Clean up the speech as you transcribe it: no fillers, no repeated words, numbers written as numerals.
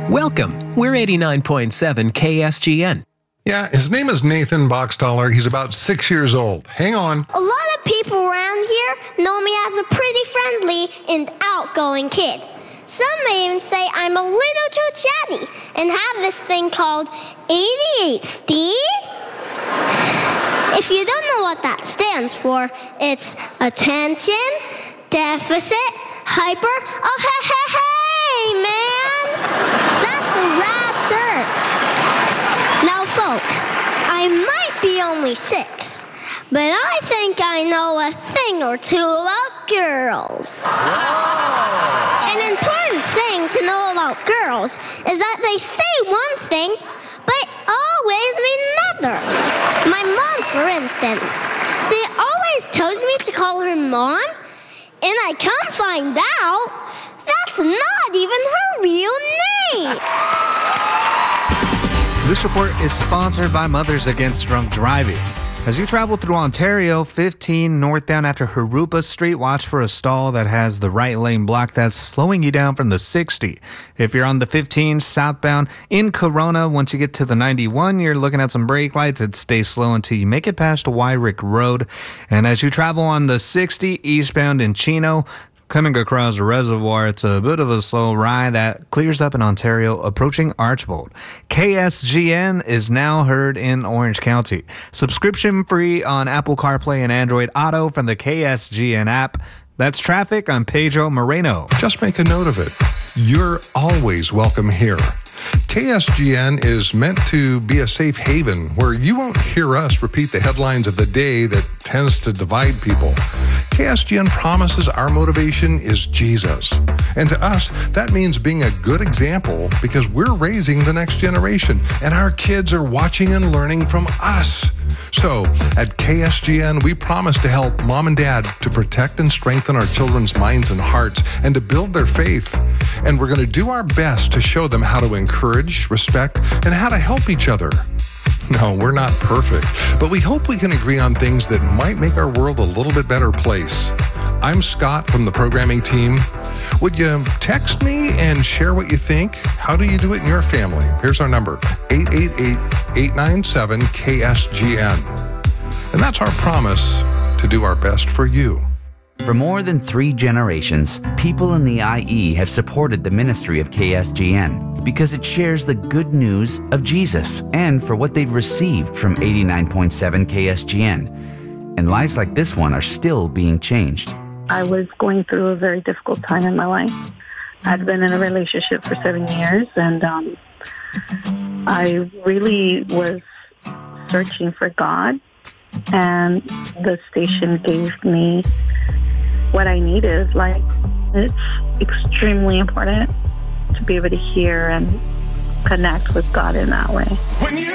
Welcome. We're 89.7 KSGN. Yeah, his name is Nathan Boxtaller. He's about 6 years old. Hang on. A lot of people around here know me as a pretty friendly and outgoing kid. Some may even say I'm a little too chatty and have this thing called ADHD. If you don't know what that stands for, it's attention, deficit, hyper. Oh, hey, man. That's a rad cert. Now, folks, I might be only 6, but I think I know a thing or two about girls. An important thing to know about girls is that they say one thing, but always mean another. My mom, for instance, she always tells me to call her mom, and I come find out that's not even her real name. This report is sponsored by Mothers Against Drunk Driving. As you travel through Ontario, 15 northbound after Harupa Street, watch for a stall that has the right lane blocked that's slowing you down from the 60. If you're on the 15 southbound in Corona, once you get to the 91, you're looking at some brake lights. It stays slow until you make it past Wyrick Road. And as you travel on the 60 eastbound in Chino, coming across the reservoir, it's a bit of a slow ride that clears up in Ontario, approaching Archbold. KSGN is now heard in Orange County. Subscription free on Apple CarPlay and Android Auto from the KSGN app. That's traffic. I'm Pedro Moreno. Just make a note of it. You're always welcome here. KSGN is meant to be a safe haven where you won't hear us repeat the headlines of the day that tends to divide people. KSGN promises our motivation is Jesus. And to us, that means being a good example because we're raising the next generation and our kids are watching and learning from us. So at KSGN, we promise to help mom and dad to protect and strengthen our children's minds and hearts and to build their faith. And we're going to do our best to show them how to encourage, respect, and how to help each other. No, we're not perfect, but we hope we can agree on things that might make our world a little bit better place. I'm Scott from the programming team. Would you text me and share what you think? How do you do it in your family? Here's our number, 888-897-KSGN. And that's our promise to do our best for you. For more than 3 generations, people in the IE have supported the ministry of KSGN because it shares the good news of Jesus and for what they've received from 89.7 KSGN. And lives like this one are still being changed. I was going through a very difficult time in my life. I'd been in a relationship for 7 years, and I really was searching for God, and the station gave me what I needed. Like, it's extremely important to be able to hear and connect with God in that way. When you